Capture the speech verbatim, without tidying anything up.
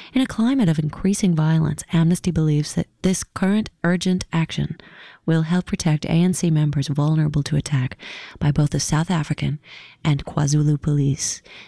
In a climate of increasing violence, Amnesty believes that this current urgent action will help protect A N C members vulnerable to attack by both the South African and KwaZulu police.